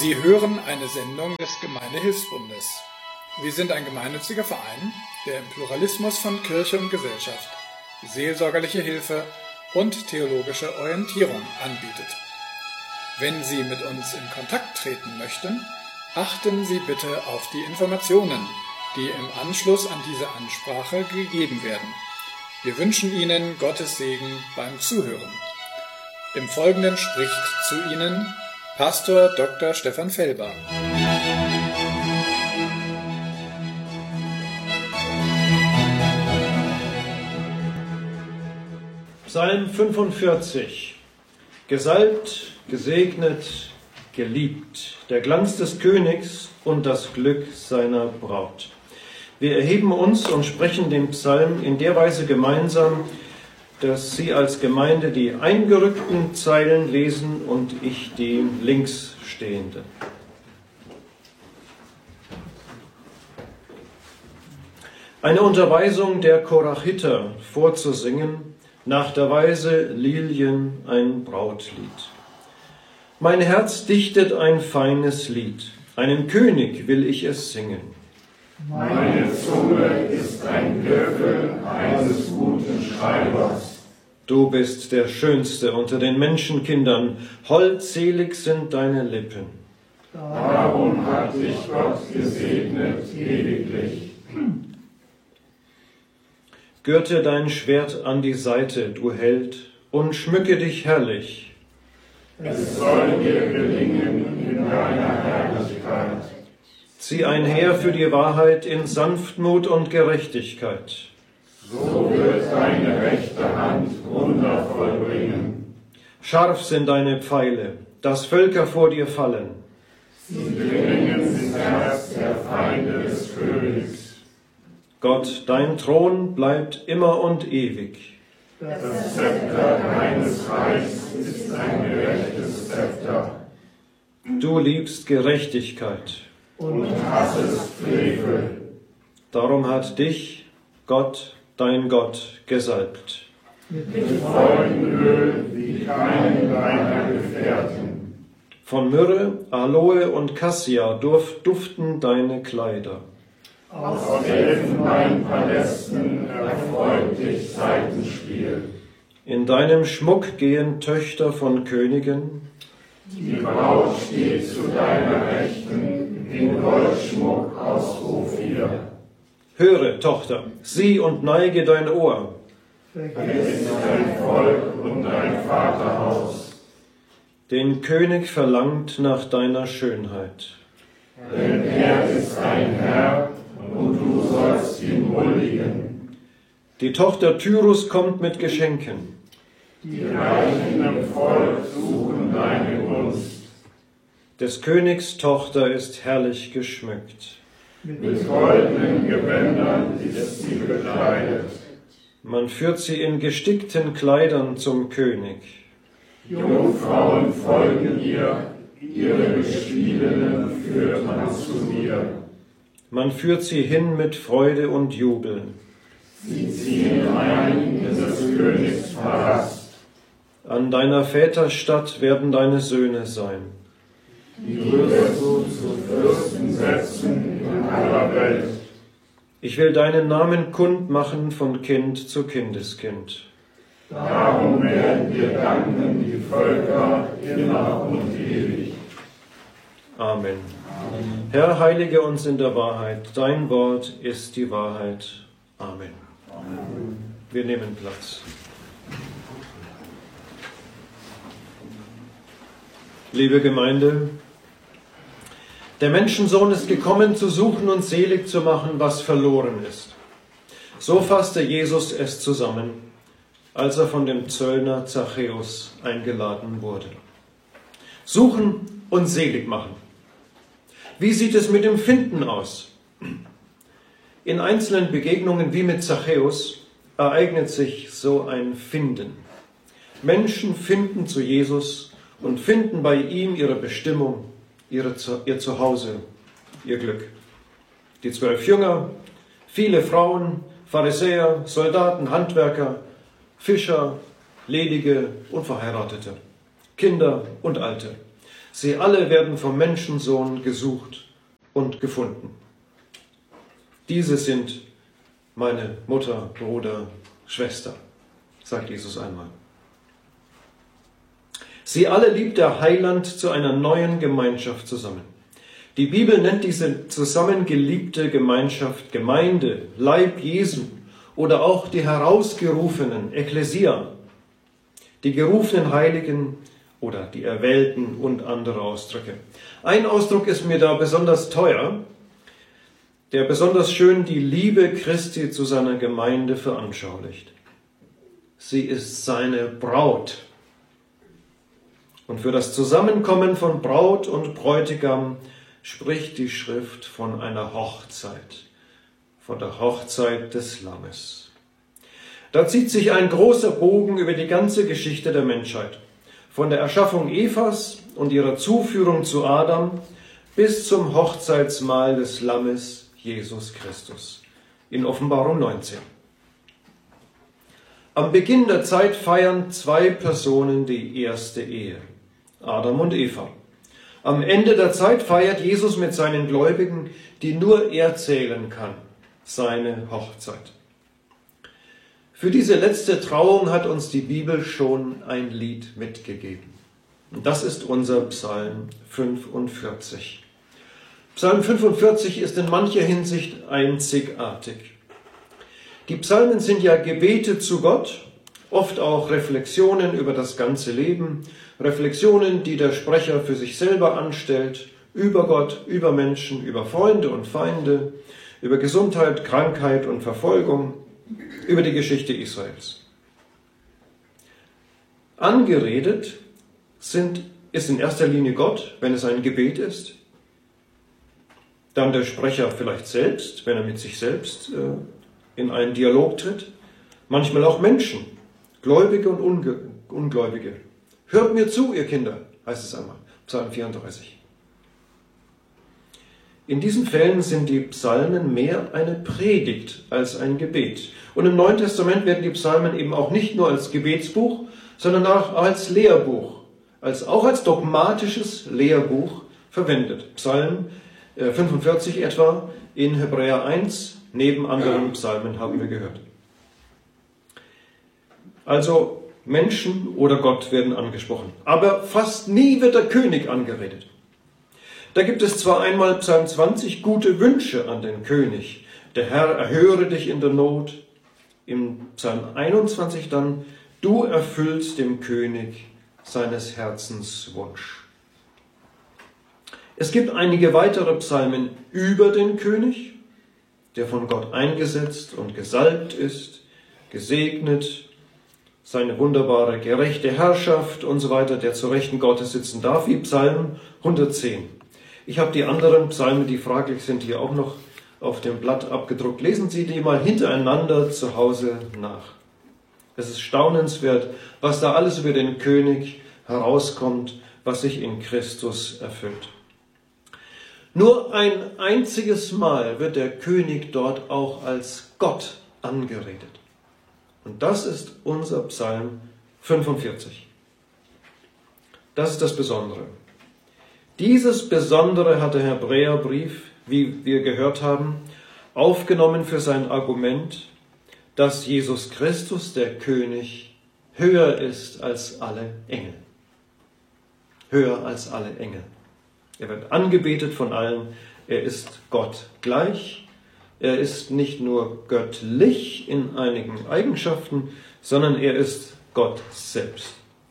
Sie hören eine Sendung des Gemeindehilfsbundes. Wir sind ein gemeinnütziger Verein, der im Pluralismus von Kirche und Gesellschaft seelsorgerliche Hilfe und theologische Orientierung anbietet. Wenn Sie mit uns in Kontakt treten möchten, achten Sie bitte auf die Informationen, die im Anschluss an diese Ansprache gegeben werden. Wir wünschen Ihnen Gottes Segen beim Zuhören. Im Folgenden spricht zu Ihnen Pastor Dr. Stefan Felber. Psalm 45. Gesalbt, gesegnet, geliebt, der Glanz des Königs und das Glück seiner Braut. Wir erheben uns und sprechen den Psalm in der Weise gemeinsam, dass Sie als Gemeinde die eingerückten Zeilen lesen und ich die links stehende. Eine Unterweisung der Korachiter vorzusingen, nach der Weise Lilien ein Brautlied. Mein Herz dichtet ein feines Lied, einem König will ich es singen. Meine Zunge ist ein Griffel eines guten Schreibers. Du bist der Schönste unter den Menschenkindern, holdselig sind deine Lippen. Darum hat dich Gott gesegnet ewiglich. Gürte dein Schwert an die Seite, du Held, und schmücke dich herrlich. Es soll dir gelingen in deiner Herrlichkeit. Zieh einher für die Wahrheit in Sanftmut und Gerechtigkeit. So wird deine rechte Hand Wunder vollbringen. Scharf sind deine Pfeile, dass Völker vor dir fallen. Sie dringen ins Herz der Feinde des Königs. Gott, dein Thron bleibt immer und ewig. Das Zepter deines Reichs ist ein gerechtes Zepter. Du liebst Gerechtigkeit Und hassest Frevel. Darum hat dich Gott, dein Gott, gesalbt. Mit Freudenöl wie keinen deiner Gefährten. Von Myrrhe, Aloe und Cassia duften deine Kleider. Aus Elfenbeinpalästen erfreut dich Saitenspiel. In deinem Schmuck gehen Töchter von Königen. Die Braut steht zu deiner Rechten in Goldschmuck aus Ophir. Höre, Tochter, sieh und neige dein Ohr. Vergiss dein Volk und dein Vaterhaus. Den König verlangt nach deiner Schönheit. Denn er ist ein Herr und du sollst ihn huldigen. Die Tochter Tyrus kommt mit Geschenken. Die Reichen im Volk suchen deine Gunst. Des Königs Tochter ist herrlich geschmückt. Mit goldenen Gewändern ist sie bekleidet. Man führt sie in gestickten Kleidern zum König. Jungfrauen folgen ihr, ihre Gespielinnen führt man zu mir. Man führt sie hin mit Freude und Jubel. Sie ziehen ein in des Königs Palast. An deiner Väter Stadt werden deine Söhne sein. Die wirst du zu Fürsten setzen in aller Welt. Ich will deinen Namen kund machen von Kind zu Kindeskind. Darum werden dir danken die Völker immer und ewig. Amen. Herr, heilige uns in der Wahrheit. Dein Wort ist die Wahrheit. Amen. Wir nehmen Platz. Liebe Gemeinde, der Menschensohn ist gekommen, zu suchen und selig zu machen, was verloren ist. So fasste Jesus es zusammen, als er von dem Zöllner Zachäus eingeladen wurde. Suchen und selig machen. Wie sieht es mit dem Finden aus? In einzelnen Begegnungen wie mit Zachäus ereignet sich so ein Finden. Menschen finden zu Jesus und finden bei ihm ihre Bestimmung, ihr Zuhause, ihr Glück. Die 12 Jünger, viele Frauen, Pharisäer, Soldaten, Handwerker, Fischer, Ledige und Verheiratete, Kinder und Alte. Sie alle werden vom Menschensohn gesucht und gefunden. Diese sind meine Mutter, Bruder, Schwester, sagt Jesus einmal. Sie alle liebt der Heiland zu einer neuen Gemeinschaft zusammen. Die Bibel nennt diese zusammengeliebte Gemeinschaft Gemeinde, Leib Jesu oder auch die Herausgerufenen, Ekklesia, die gerufenen Heiligen oder die Erwählten und andere Ausdrücke. Ein Ausdruck ist mir da besonders teuer, der besonders schön die Liebe Christi zu seiner Gemeinde veranschaulicht. Sie ist seine Braut. Und für das Zusammenkommen von Braut und Bräutigam spricht die Schrift von einer Hochzeit, von der Hochzeit des Lammes. Da zieht sich ein großer Bogen über die ganze Geschichte der Menschheit, von der Erschaffung Evas und ihrer Zuführung zu Adam bis zum Hochzeitsmahl des Lammes Jesus Christus in Offenbarung 19. Am Beginn der Zeit feiern zwei Personen die erste Ehe, Adam und Eva. Am Ende der Zeit feiert Jesus mit seinen Gläubigen, die nur er zählen kann, seine Hochzeit. Für diese letzte Trauung hat uns die Bibel schon ein Lied mitgegeben. Und das ist unser Psalm 45. Psalm 45 ist in mancher Hinsicht einzigartig. Die Psalmen sind ja Gebete zu Gott, oft auch Reflexionen über das ganze Leben, Reflexionen, die der Sprecher für sich selber anstellt, über Gott, über Menschen, über Freunde und Feinde, über Gesundheit, Krankheit und Verfolgung, über die Geschichte Israels. Angeredet ist in erster Linie Gott, wenn es ein Gebet ist, dann der Sprecher vielleicht selbst, wenn er mit sich selbst in einen Dialog tritt, manchmal auch Menschen, Gläubige und Ungläubige. Hört mir zu, ihr Kinder, heißt es einmal, Psalm 34. In diesen Fällen sind die Psalmen mehr eine Predigt als ein Gebet. Und im Neuen Testament werden die Psalmen eben auch nicht nur als Gebetsbuch, sondern auch als Lehrbuch, auch als dogmatisches Lehrbuch verwendet. Psalm 45 etwa in Hebräer 1, neben anderen Psalmen haben wir gehört. Also Menschen oder Gott werden angesprochen. Aber fast nie wird der König angeredet. Da gibt es zwar einmal Psalm 20 gute Wünsche an den König. Der Herr erhöre dich in der Not. Im Psalm 21 dann, du erfüllst dem König seines Herzens Wunsch. Es gibt einige weitere Psalmen über den König, der von Gott eingesetzt und gesalbt ist, gesegnet, seine wunderbare, gerechte Herrschaft und so weiter, der zur Rechten Gottes sitzen darf, wie Psalm 110. Ich habe die anderen Psalmen, die fraglich sind, hier auch noch auf dem Blatt abgedruckt. Lesen Sie die mal hintereinander zu Hause nach. Es ist staunenswert, was da alles über den König herauskommt, was sich in Christus erfüllt. Nur ein einziges Mal wird der König dort auch als Gott angeredet. Und das ist unser Psalm 45. Das ist das Besondere. Dieses Besondere hat der Hebräerbrief, wie wir gehört haben, aufgenommen für sein Argument, dass Jesus Christus, der König, höher ist als alle Engel. Höher als alle Engel. Er wird angebetet von allen. Er ist Gott gleich. Er ist nicht nur göttlich in einigen Eigenschaften, sondern er ist Gott selbst.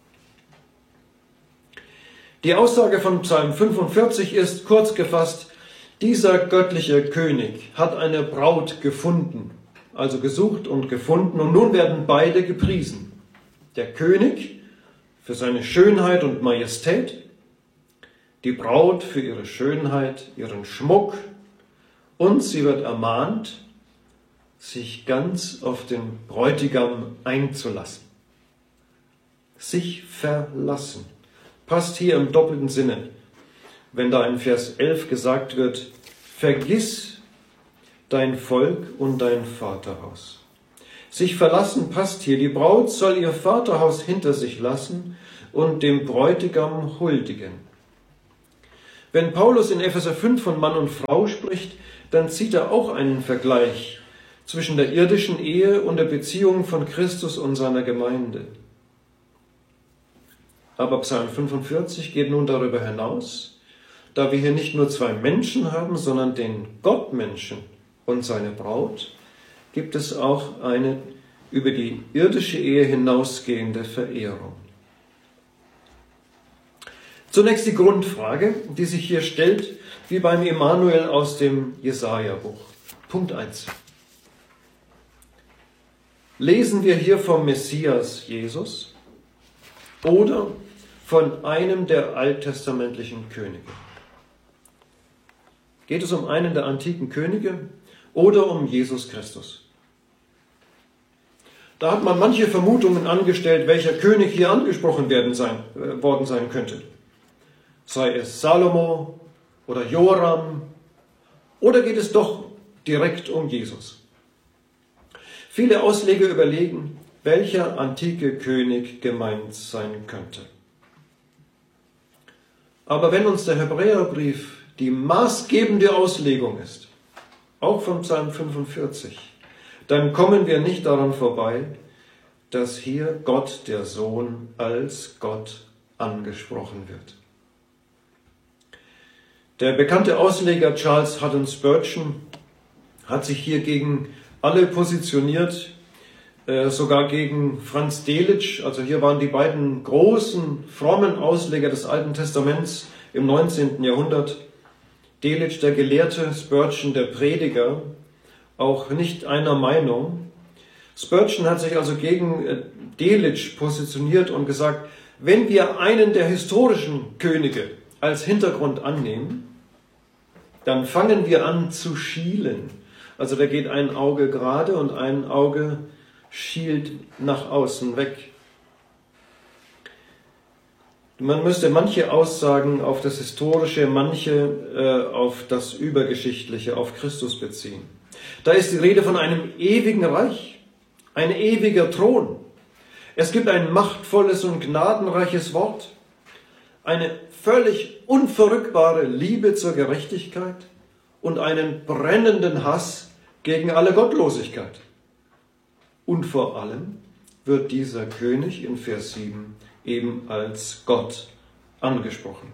Die Aussage von Psalm 45 ist kurz gefasst, dieser göttliche König hat eine Braut gefunden, also gesucht und gefunden, und nun werden beide gepriesen. Der König für seine Schönheit und Majestät, die Braut für ihre Schönheit, ihren Schmuck, und sie wird ermahnt, sich ganz auf den Bräutigam einzulassen. Sich verlassen. Passt hier im doppelten Sinne, wenn da in Vers 11 gesagt wird, vergiss dein Volk und dein Vaterhaus. Sich verlassen passt hier. Die Braut soll ihr Vaterhaus hinter sich lassen und dem Bräutigam huldigen. Wenn Paulus in Epheser 5 von Mann und Frau spricht, dann zieht er auch einen Vergleich zwischen der irdischen Ehe und der Beziehung von Christus und seiner Gemeinde. Aber Psalm 45 geht nun darüber hinaus, da wir hier nicht nur zwei Menschen haben, sondern den Gottmenschen und seine Braut, gibt es auch eine über die irdische Ehe hinausgehende Verehrung. Zunächst die Grundfrage, die sich hier stellt, wie beim Immanuel aus dem Jesaja-Buch. Punkt 1. Lesen wir hier vom Messias Jesus oder von einem der alttestamentlichen Könige? Geht es um einen der antiken Könige oder um Jesus Christus? Da hat man manche Vermutungen angestellt, welcher König hier angesprochen worden sein könnte. Sei es Salomo oder Joram, oder geht es doch direkt um Jesus? Viele Ausleger überlegen, welcher antike König gemeint sein könnte. Aber wenn uns der Hebräerbrief die maßgebende Auslegung ist, auch von Psalm 45, dann kommen wir nicht daran vorbei, dass hier Gott, der Sohn, als Gott angesprochen wird. Der bekannte Ausleger Charles Haddon Spurgeon hat sich hier gegen alle positioniert, sogar gegen Franz Delitzsch. Also hier waren die beiden großen, frommen Ausleger des Alten Testaments im 19. Jahrhundert. Delitzsch, der Gelehrte, Spurgeon, der Prediger, auch nicht einer Meinung. Spurgeon hat sich also gegen Delitzsch positioniert und gesagt, wenn wir einen der historischen Könige als Hintergrund annehmen, dann fangen wir an zu schielen. Also da geht ein Auge gerade und ein Auge schielt nach außen weg. Man müsste manche Aussagen auf das Historische, manche auf das Übergeschichtliche, auf Christus beziehen. Da ist die Rede von einem ewigen Reich, ein ewiger Thron. Es gibt ein machtvolles und gnadenreiches Wort, eine völlig unverrückbare Liebe zur Gerechtigkeit und einen brennenden Hass gegen alle Gottlosigkeit. Und vor allem wird dieser König in Vers 7 eben als Gott angesprochen.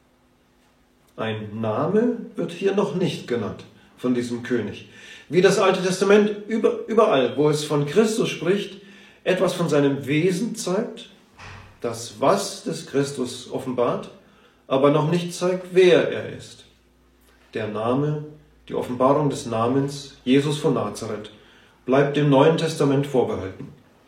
Ein Name wird hier noch nicht genannt von diesem König. Wie das Alte Testament überall, wo es von Christus spricht, etwas von seinem Wesen zeigt, das Was des Christus offenbart, aber noch nicht zeigt, wer er ist. Der Name, die Offenbarung des Namens Jesus von Nazareth bleibt dem Neuen Testament vorbehalten.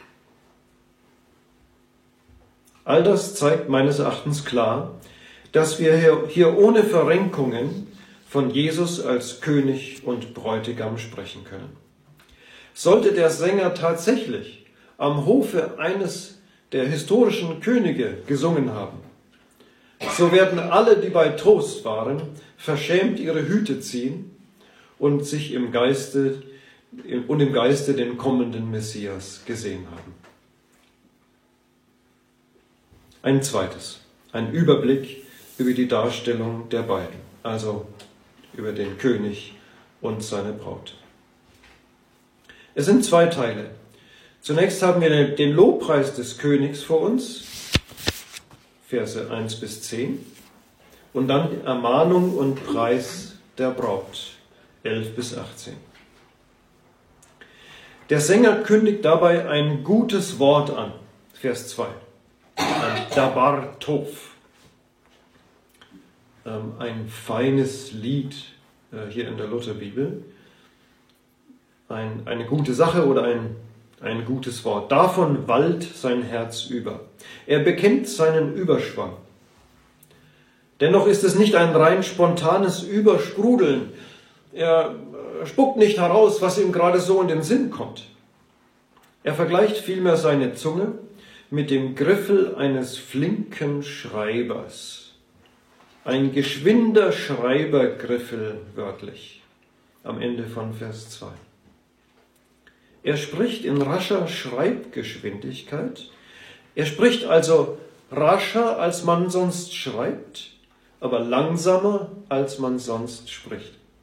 All das zeigt meines Erachtens klar, dass wir hier ohne Verrenkungen von Jesus als König und Bräutigam sprechen können. Sollte der Sänger tatsächlich am Hofe eines der historischen Könige gesungen haben, so werden alle, die bei Trost waren, verschämt ihre Hüte ziehen und sich im Geiste den kommenden Messias gesehen haben. Ein zweites, ein Überblick über die Darstellung der beiden, also über den König und seine Braut. Es sind zwei Teile. Zunächst haben wir den Lobpreis des Königs vor uns, Verse 1 bis 10, und dann die Ermahnung und Preis der Braut, 11 bis 18. Der Sänger kündigt dabei ein gutes Wort an, Vers 2. Ein Dabar Tov, ein feines Lied hier in der Lutherbibel, eine gute Sache oder ein gutes Wort. Davon wallt sein Herz über. Er bekennt seinen Überschwang. Dennoch ist es nicht ein rein spontanes Übersprudeln. Er spuckt nicht heraus, was ihm gerade so in den Sinn kommt. Er vergleicht vielmehr seine Zunge mit dem Griffel eines flinken Schreibers. Ein geschwinder Schreibergriffel wörtlich, am Ende von Vers 2. Er spricht in rascher Schreibgeschwindigkeit. Er spricht also rascher, als man sonst schreibt, aber langsamer, als man sonst spricht.